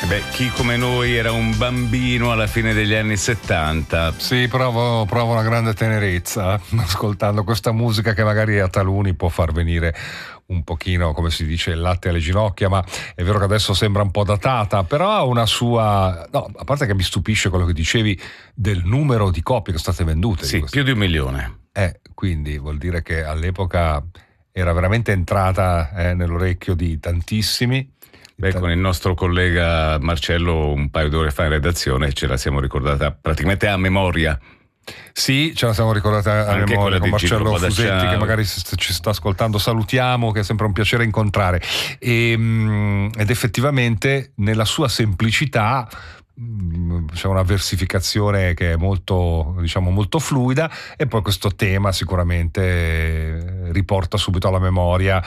Beh, chi come noi era un bambino alla fine degli anni 70. Sì, provo una grande tenerezza ascoltando questa musica che magari a taluni può far venire un pochino, come si dice, il latte alle ginocchia, ma è vero che adesso sembra un po' datata, però ha una sua... No, a parte che mi stupisce quello che dicevi del numero di copie che sono state vendute. Sì, più di 1 milione. Quindi vuol dire che all'epoca era veramente entrata nell'orecchio di tantissimi. Beh, con il nostro collega Marcello un paio d'ore fa in redazione ce la siamo ricordata praticamente a memoria. Sì, ce la siamo ricordata a anche memoria con Marcello Fusetti, che magari ci sta ascoltando, salutiamo, che è sempre un piacere incontrare. Ed effettivamente nella sua semplicità c'è una versificazione che è molto, diciamo, molto fluida, e poi questo tema sicuramente riporta subito alla memoria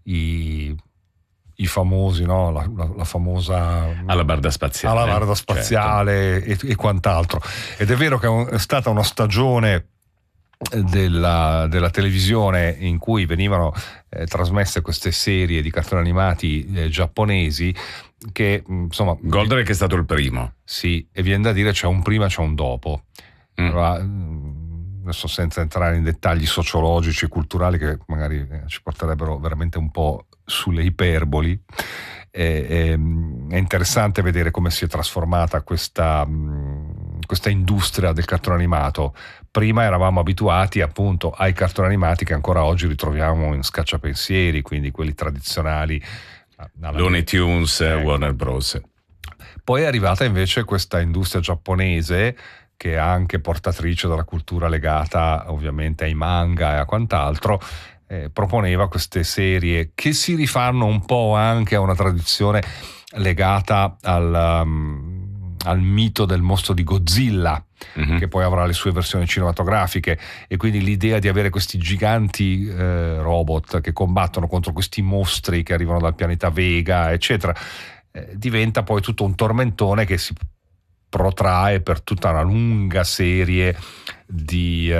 i famosi, no? La famosa Alabarda spaziale, certo. e quant'altro. Ed è vero che è stata una stagione della televisione in cui venivano trasmesse queste serie di cartoni animati giapponesi che insomma... Goldrake è stato il primo. Sì, e viene da dire c'è un prima e c'è un dopo. Allora, adesso senza entrare in dettagli sociologici e culturali che magari ci porterebbero veramente un po' sulle iperboli, è interessante vedere come si è trasformata questa industria del cartone animato. Prima eravamo abituati appunto ai cartoni animati che ancora oggi ritroviamo in scacciapensieri, quindi quelli tradizionali, Looney Tunes, ecco. Warner Bros. Poi è arrivata invece questa industria giapponese che è anche portatrice della cultura legata ovviamente ai manga e a quant'altro. Proponeva queste serie che si rifanno un po' anche a una tradizione legata al mito del mostro di Godzilla, che poi avrà le sue versioni cinematografiche, e quindi l'idea di avere questi giganti robot che combattono contro questi mostri che arrivano dal pianeta Vega, eccetera, diventa poi tutto un tormentone che si protrae per tutta una lunga serie di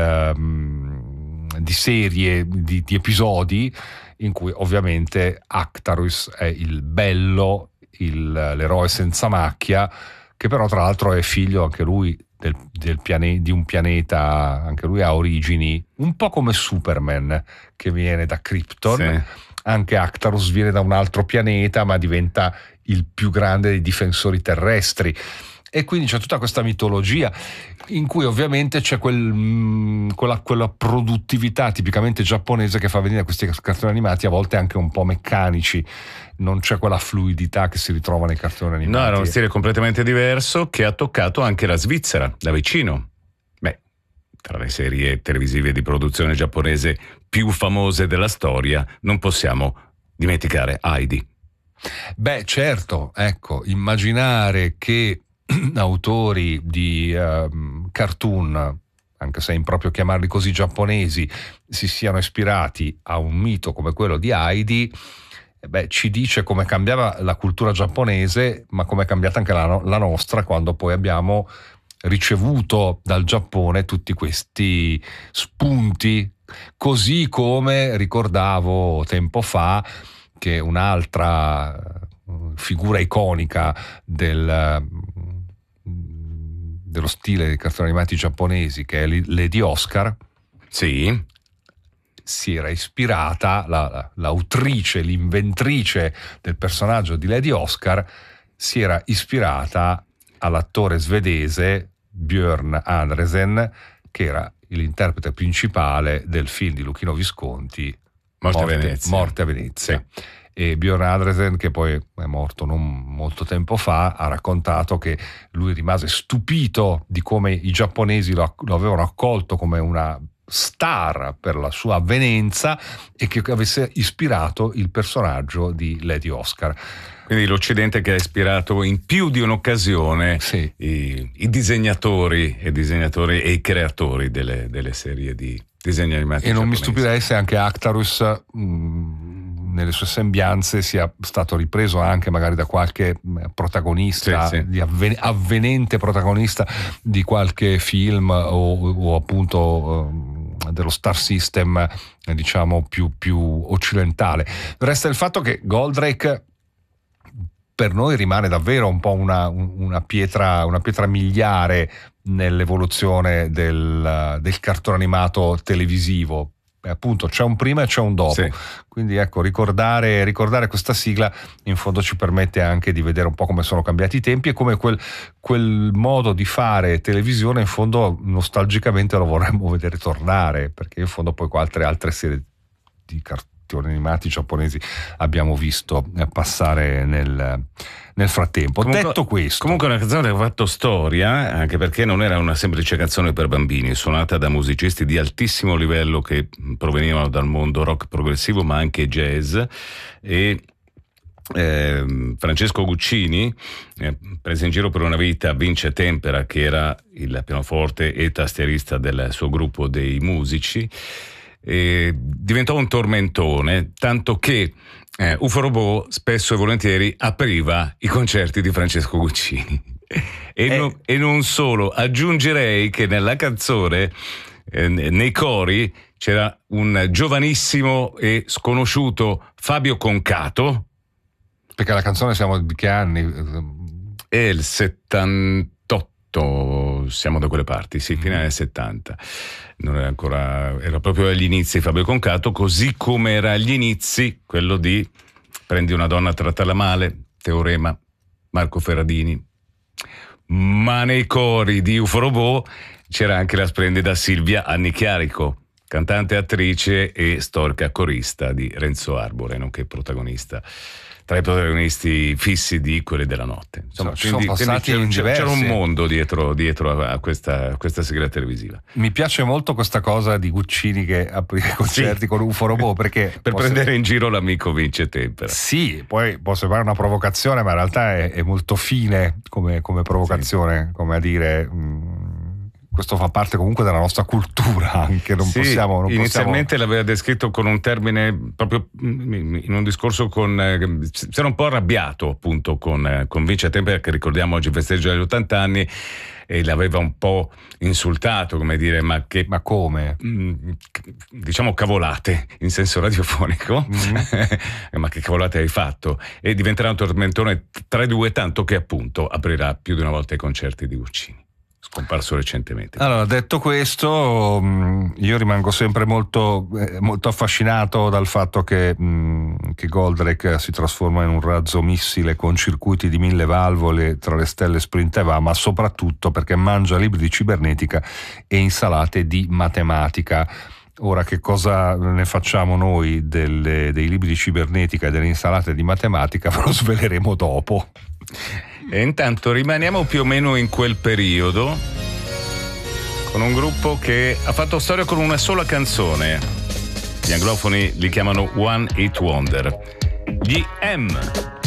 episodi in cui ovviamente Actarus è il bello, l'eroe senza macchia, che però tra l'altro è figlio anche lui di un pianeta, anche lui ha origini un po' come Superman che viene da Krypton. Sì. Anche Actarus viene da un altro pianeta ma diventa il più grande dei difensori terrestri. E quindi c'è tutta questa mitologia in cui ovviamente c'è quella produttività tipicamente giapponese che fa venire questi cartoni animati a volte anche un po' meccanici. Non c'è quella fluidità che si ritrova nei cartoni animati. No, era uno stile completamente diverso che ha toccato anche la Svizzera da vicino. Beh, tra le serie televisive di produzione giapponese più famose della storia non possiamo dimenticare Heidi. Beh, certo, ecco, immaginare che autori di cartoon, anche se è improprio chiamarli così, giapponesi, si siano ispirati a un mito come quello di Heidi, ci dice come cambiava la cultura giapponese, ma come è cambiata anche la nostra quando poi abbiamo ricevuto dal Giappone tutti questi spunti, così come ricordavo tempo fa che un'altra figura iconica dello stile dei cartoni animati giapponesi, che è Lady Oscar, sì, si era ispirata, l'autrice, l'inventrice del personaggio di Lady Oscar si era ispirata all'attore svedese Björn Andresen, che era l'interprete principale del film di Luchino Visconti Morte a Venezia. Sì. E Björn Andresen, che poi è morto non molto tempo fa, ha raccontato che lui rimase stupito di come i giapponesi lo avevano accolto come una star per la sua avvenenza e che avesse ispirato il personaggio di Lady Oscar. Quindi l'Occidente che ha ispirato in più di un'occasione, sì, i disegnatori e i creatori delle serie di disegni animati e non giapponesi. Mi stupirei se anche Actarus nelle sue sembianze sia stato ripreso anche magari da qualche protagonista, sì. di avvenente protagonista di qualche film o appunto dello star system, diciamo più occidentale. Resta il fatto che Goldrake per noi rimane davvero un po' una pietra miliare nell'evoluzione del cartone animato televisivo. Appunto c'è un prima e c'è un dopo, sì. Quindi ecco, ricordare questa sigla in fondo ci permette anche di vedere un po' come sono cambiati i tempi e come quel modo di fare televisione in fondo nostalgicamente lo vorremmo vedere tornare, perché in fondo poi altre serie di cartoni animati giapponesi abbiamo visto passare nel frattempo. Detto questo, comunque è una canzone che ha fatto storia, anche perché non era una semplice canzone per bambini, suonata da musicisti di altissimo livello che provenivano dal mondo rock progressivo ma anche jazz, e Francesco Guccini, preso in giro per una vita, Vince Tempera, che era il pianoforte e tastierista del suo gruppo dei musici, diventò un tormentone, tanto che UFO Robot spesso e volentieri apriva i concerti di Francesco Guccini. E non solo, aggiungerei che nella canzone, nei cori, c'era un giovanissimo e sconosciuto Fabio Concato. Perché la canzone siamo di che anni? È il 78, siamo da quelle parti, sì, fine anni 70. Non era ancora, era proprio agli inizi Fabio Concato, così come era agli inizi quello di Prendi una donna, trattala male, Teorema, Marco Ferradini. Ma nei cori di UFO Robot c'era anche la splendida Silvia Annichiarico, cantante, attrice e storica corista di Renzo Arbore, nonché protagonista, tra i protagonisti fissi di Quelli della notte. Insomma, quindi c'era un mondo dietro a questa sigla televisiva. Mi piace molto questa cosa di Guccini che apre i concerti con UFO Robot, perché per prendere in giro l'amico Vince Tempera. Sì, poi può sembrare una provocazione, ma in realtà è molto fine come provocazione, sì. Come a dire, questo fa parte comunque della nostra cultura anche, inizialmente l'aveva descritto con un termine proprio in un discorso si era un po' arrabbiato appunto con Vince Tempera, che ricordiamo oggi festeggia gli 80 anni, e l'aveva un po' insultato, come dire, ma come? Diciamo cavolate in senso radiofonico. Ma che cavolate hai fatto? E diventerà un tormentone tra i due, tanto che appunto aprirà più di una volta i concerti di Guccini, scomparso recentemente. Allora, detto questo, io rimango sempre molto, molto affascinato dal fatto che Goldrake si trasforma in un razzo missile con circuiti di 1000 valvole, tra le stelle sprinta e va, ma soprattutto perché mangia libri di cibernetica e insalate di matematica. Ora, che cosa ne facciamo noi dei libri di cibernetica e delle insalate di matematica ve lo sveleremo dopo. E intanto rimaniamo più o meno in quel periodo con un gruppo che ha fatto storia con una sola canzone. Gli anglofoni li chiamano One Hit Wonder, gli M.